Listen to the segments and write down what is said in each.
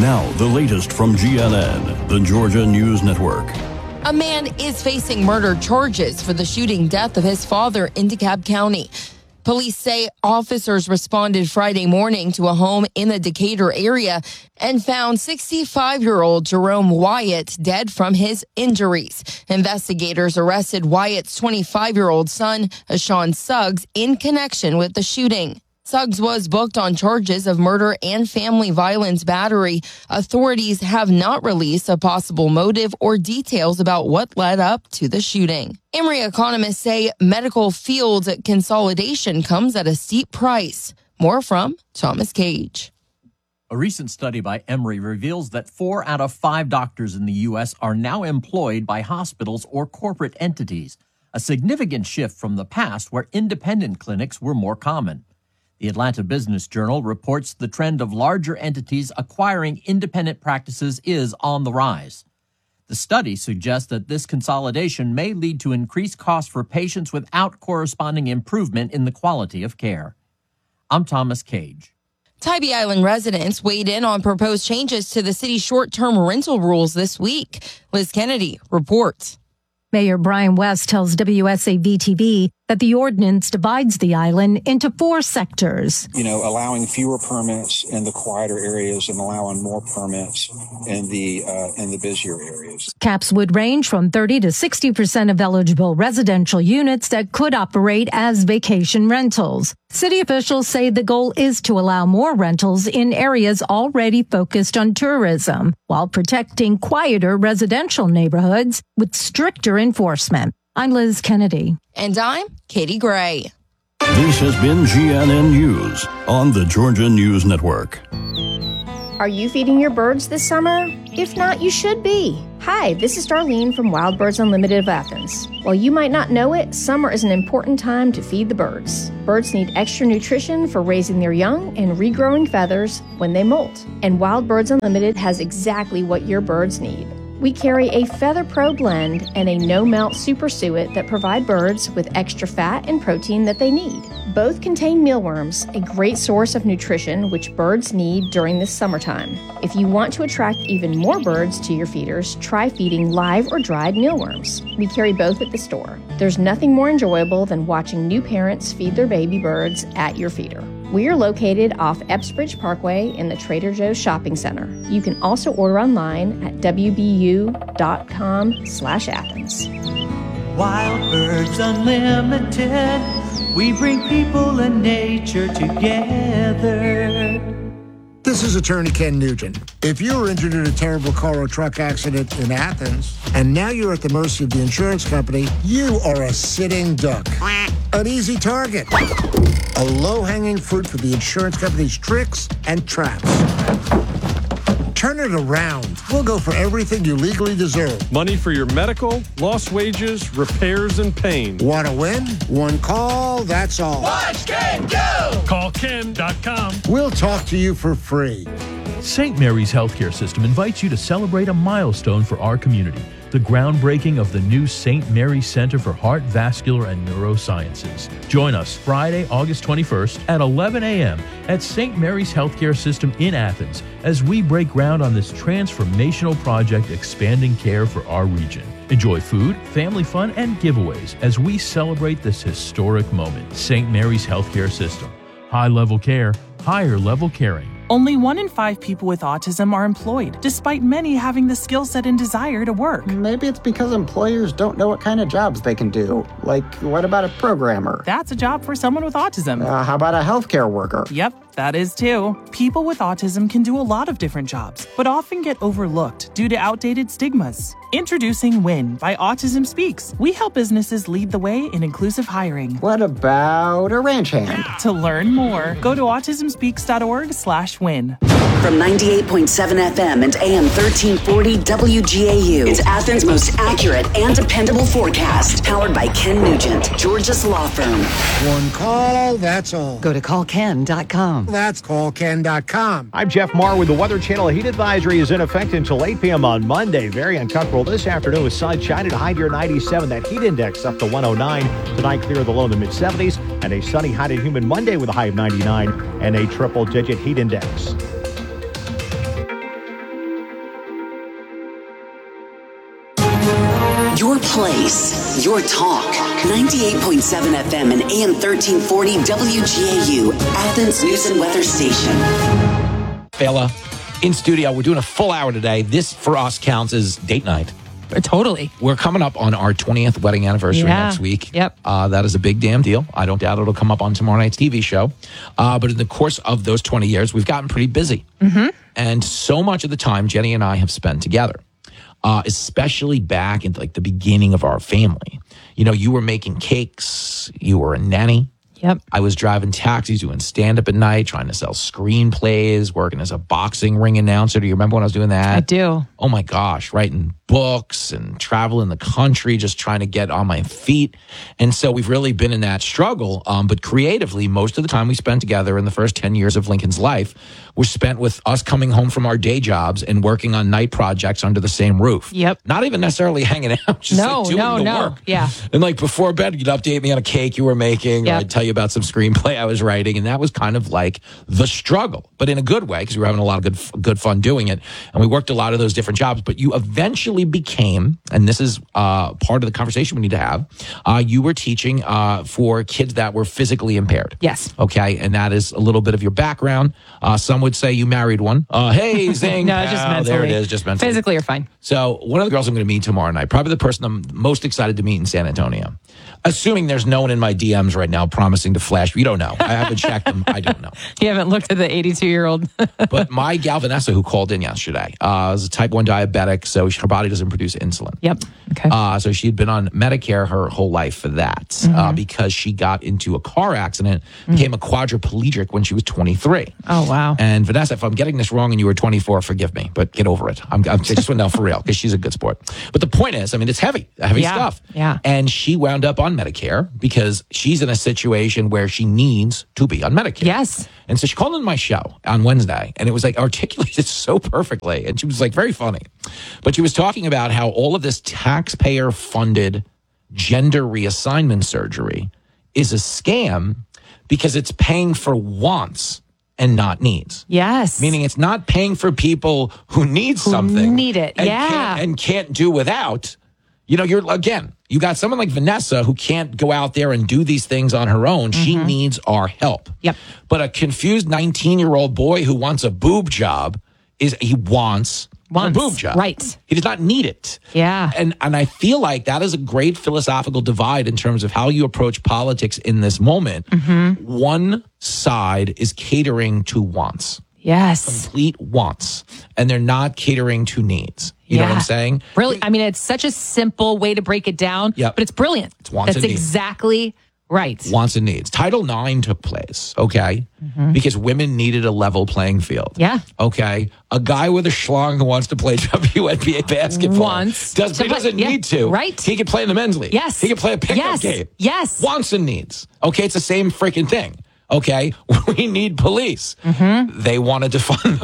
Now, the latest from GNN, the Georgia News Network. A man is facing murder charges for the shooting death of his father in DeKalb County. Police say officers responded Friday morning to a home in the Decatur area and found 65-year-old Jerome Wyatt dead from his injuries. Investigators arrested Wyatt's 25-year-old son, Ashawn Suggs, in connection with the shooting. Suggs was booked on charges of murder and family violence battery. Authorities have not released a possible motive or details about what led up to the shooting. Emory economists say medical field consolidation comes at a steep price. More from Thomas Cage. A recent study by Emory reveals that 4 out of 5 doctors in the U.S. are now employed by hospitals or corporate entities, a significant shift from the past where independent clinics were more common. The Atlanta Business Journal reports the trend of larger entities acquiring independent practices is on the rise. The study suggests that this consolidation may lead to increased costs for patients without corresponding improvement in the quality of care. I'm Thomas Cage. Tybee Island residents weighed in on proposed changes to the city's short-term rental rules this week. Liz Kennedy reports. Mayor Brian West tells WSAV-TV that the ordinance divides the island into 4 sectors. Allowing fewer permits in the quieter areas and allowing more permits in the busier areas. Caps would range from 30 to 60% of eligible residential units that could operate as vacation rentals. City officials say the goal is to allow more rentals in areas already focused on tourism, while protecting quieter residential neighborhoods with stricter enforcement. I'm Liz Kennedy. And I'm Katie Gray. This has been GNN News on the Georgia News Network. Are you feeding your birds this summer? If not, you should be. Hi, this is Darlene from Wild Birds Unlimited of Athens. While you might not know it, summer is an important time to feed the birds. Birds need extra nutrition for raising their young and regrowing feathers when they molt. And Wild Birds Unlimited has exactly what your birds need. We carry a Feather Pro blend and a no-melt super suet that provide birds with extra fat and protein that they need. Both contain mealworms, a great source of nutrition which birds need during this summertime. If you want to attract even more birds to your feeders, try feeding live or dried mealworms. We carry both at the store. There's nothing more enjoyable than watching new parents feed their baby birds at your feeder. We are located off Epsbridge Parkway in the Trader Joe's Shopping Center. You can also order online at wbu.com/Athens. Wild Birds Unlimited, we bring people and nature together. This is attorney Ken Nugent. If you were injured in a terrible car or truck accident in Athens, and now you're at the mercy of the insurance company, you are a sitting duck. An easy target. A low-hanging fruit for the insurance company's tricks and traps. Turn it around. We'll go for everything you legally deserve. Money for your medical, lost wages, repairs, and pain. Want to win? One call, that's all. Watch Ken go! Call Ken.com. We'll talk to you for free. St. Mary's Healthcare System invites you to celebrate a milestone for our community, the groundbreaking of the new St. Mary's Center for Heart, Vascular, and Neurosciences. Join us Friday, August 21st at 11 a.m. at St. Mary's Healthcare System in Athens as we break ground on this transformational project expanding care for our region. Enjoy food, family fun, and giveaways as we celebrate this historic moment. St. Mary's Healthcare System. High-level care, higher-level caring. Only 1 in 5 people with autism are employed, despite many having the skill set and desire to work. Maybe it's because employers don't know what kind of jobs they can do. Like, what about a programmer? That's a job for someone with autism. How about a healthcare worker? Yep, that is too. People with autism can do a lot of different jobs, but often get overlooked due to outdated stigmas. Introducing WIN by Autism Speaks. We help businesses lead the way in inclusive hiring. What about a ranch hand? To learn more, go to autismspeaks.org/win. From 98.7 FM and AM 1340 WGAU, it's Athens' most accurate and dependable forecast. Powered by Ken Nugent, Georgia's law firm. One call, that's all. Go to callken.com. That's callken.com. I'm Jeff Marr with the Weather Channel. Heat advisory is in effect until 8 p.m. on Monday. Very uncomfortable this afternoon with sunshine at a high near 97. That heat index up to 109. Tonight, clear of the low in the mid-70s. And a sunny, hot and humid Monday with a high of 99 and a triple-digit heat index. Your place, your talk. 98.7 FM and AM 1340 WGAU, Athens News and Weather Station. Fela, in studio, we're doing a full hour today. This, for us, counts as date night. Totally. We're coming up on our 20th wedding anniversary next week. Yep. That is a big damn deal. I don't doubt it'll come up on tomorrow night's TV show. But in the course of those 20 years, we've gotten pretty busy. Mm-hmm. And so much of the time Jenny and I have spent together, especially back in like the beginning of our family. You know, you were making cakes. You were a nanny. Yep. I was driving taxis, doing stand-up at night, trying to sell screenplays, working as a boxing ring announcer. Do you remember when I was doing that? I do. Oh, my gosh. Writing books and traveling the country, just trying to get on my feet. And so we've really been in that struggle. But creatively, most of the time we spent together in the first 10 years of Lincoln's life was spent with us coming home from our day jobs and working on night projects under the same roof. Yep. Not even necessarily hanging out, just like doing the work. Yeah. And like before bed, you'd update me on a cake you were making, or I'd tell you about some screenplay I was writing. And that was kind of like the struggle, but in a good way, because we were having a lot of good fun doing it. And we worked a lot of those different jobs, but you eventually became, and this is part of the conversation we need to have, you were teaching for kids that were physically impaired. Yes. Okay. And that is a little bit of your background. Some would say you married one. Hey, zing. No, just mentally. There it is, just mentally. Physically, you're fine. So one of the girls I'm going to meet tomorrow night, probably the person I'm most excited to meet in San Antonio. Assuming there's no one in my DMs right now promising to flash. You don't know. I haven't checked them. I don't know. You haven't looked at the 82-year-old. But my gal Vanessa, who called in yesterday, is a type 1 diabetic, so her body doesn't produce insulin. Yep. Okay. So she'd been on Medicare her whole life for that because she got into a car accident, became a quadriplegic when she was 23. Oh, wow. And Vanessa, if I'm getting this wrong and you were 24, forgive me, but get over it. I just went down for real because she's a good sport. But the point is, I mean, it's heavy stuff. Yeah. And she wound up on Medicare because she's in a situation where she needs to be on Medicare. Yes. And so she called in my show on Wednesday, and it was like articulated so perfectly. And she was like very funny. But she was talking about how all of this taxpayer-funded gender reassignment surgery is a scam because it's paying for wants and not needs. Yes. Meaning it's not paying for people who need something. Need it. And can't do without. You know, you got someone like Vanessa who can't go out there and do these things on her own. She needs our help. Yep. But a confused 19-year-old boy who wants a boob job wants a boob job. Right. He does not need it. Yeah. And I feel like that is a great philosophical divide in terms of how you approach politics in this moment. One side is catering to wants. Yes. Complete wants. And they're not catering to needs. You know what I'm saying? Brilliant. I mean, it's such a simple way to break it down, but it's brilliant. It's wants That's and needs. exactly right. Wants and needs. Title IX took place, okay? Because women needed a level playing field. Yeah. Okay? A guy with a schlong who wants to play WNBA basketball he doesn't need to. Right. He can play in the men's league. Yes. He can play a pickup game. Yes. Wants and needs. Okay? It's the same freaking thing. Okay? We need police. They want to defund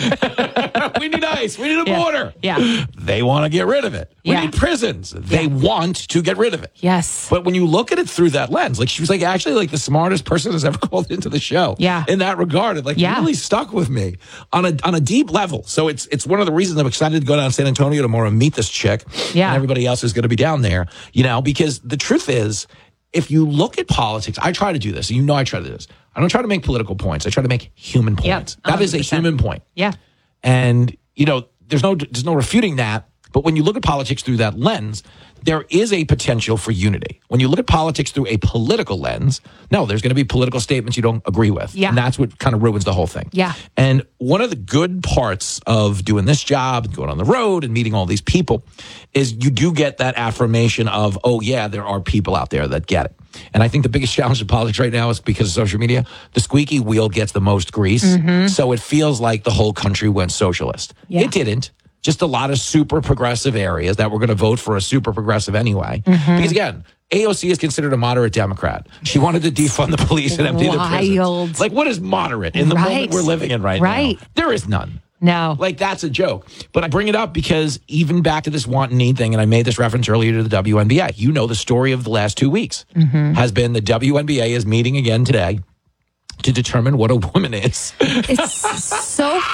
them. We need ICE. We need a border. Yeah. They want to get rid of it. We need prisons. They want to get rid of it. Yes. But when you look at it through that lens, like she was like actually like the smartest person has ever called into the show. Yeah. In that regard, it really stuck with me on a deep level. So it's one of the reasons I'm excited to go down to San Antonio tomorrow and meet this chick. Yeah. And everybody else is going to be down there, you know, because the truth is, if you look at politics, I try to do this. You know I try to do this. I don't try to make political points. I try to make human points. That is a human point. Yeah. And, you know, there's no refuting that. But when you look at politics through that lens, there is a potential for unity. When you look at politics through a political lens, no, there's going to be political statements you don't agree with. Yeah. And that's what kind of ruins the whole thing. Yeah. And one of the good parts of doing this job and going on the road and meeting all these people is you do get that affirmation of, oh, yeah, there are people out there that get it. And I think the biggest challenge in politics right now is because of social media, the squeaky wheel gets the most grease. So it feels like the whole country went socialist. Yeah. It didn't. Just a lot of super progressive areas that were going to vote for a super progressive anyway. Because again, AOC is considered a moderate Democrat. She wanted to defund the police and empty the prisons. Like, what is moderate in the moment we're living in right now? There is none. No. Like, that's a joke. But I bring it up because even back to this want and need thing, and I made this reference earlier to the WNBA. You know, the story of the last 2 weeks has been the WNBA is meeting again today to determine what a woman is. It's so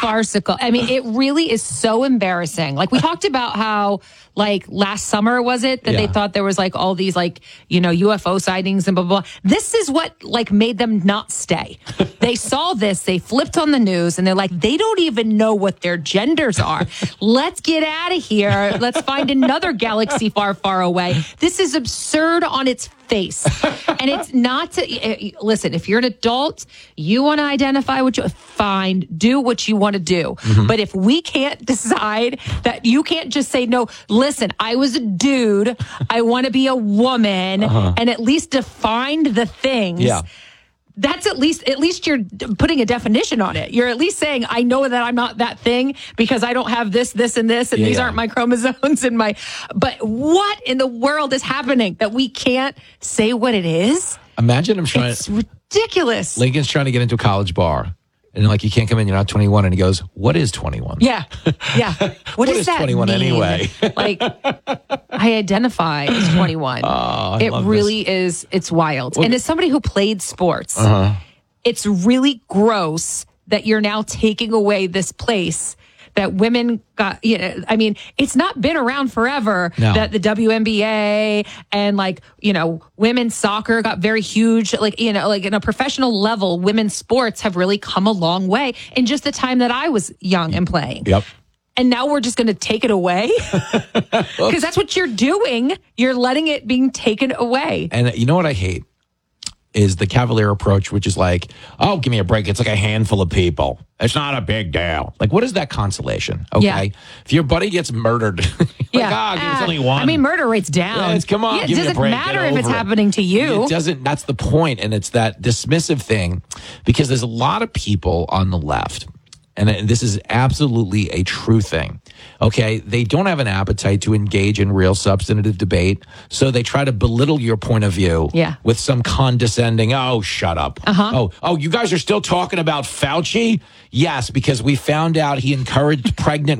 farcical. I mean, it really is so embarrassing. Like we talked about how like last summer, was it, that they thought there was like all these like, UFO sightings and blah, blah, blah. This is what like made them not stay. They saw this, they flipped on the news and they're like, they don't even know what their genders are. Let's get out of here. Let's find another galaxy far, far away. This is absurd on its face. And it's not to, listen, if you're an adult, you want to identify what you, fine, do what you want to do. Mm-hmm. But if we can't decide that you can't just say, no, listen, I was a dude, I want to be a woman, and at least define the things. Yeah. That's at least you're putting a definition on it. You're at least saying, I know that I'm not that thing because I don't have this, this, and this, and these aren't my chromosomes and but what in the world is happening that we can't say what it is? Imagine it's ridiculous. Lincoln's trying to get into a college bar. And like, you can't come in, you're not 21. And he goes, what is 21? Yeah. What does that 21 mean? Anyway? Like, I identify as 21. It really is, it's wild. And as somebody who played sports, it's really gross that you're now taking away this place that women got, I mean, it's not been around forever that the WNBA and like, women's soccer got very huge, like in a professional level, women's sports have really come a long way in just the time that I was young and playing. Yep. And now we're just going to take it away because that's what you're doing. You're letting it being taken away. And you know what I hate is the cavalier approach, which is like, oh, give me a break. It's like a handful of people. It's not a big deal. Like, what is that consolation? Okay. Yeah. If your buddy gets murdered, it's only one. I mean, murder rate's down. Come on. It doesn't matter if it's happening to you. It doesn't. That's the point. And it's that dismissive thing because there's a lot of people on the left. And this is absolutely a true thing. Okay, they don't have an appetite to engage in real substantive debate, so they try to belittle your point of view with some condescending, oh, shut up. Oh, you guys are still talking about Fauci? Yes, because we found out he encouraged pregnant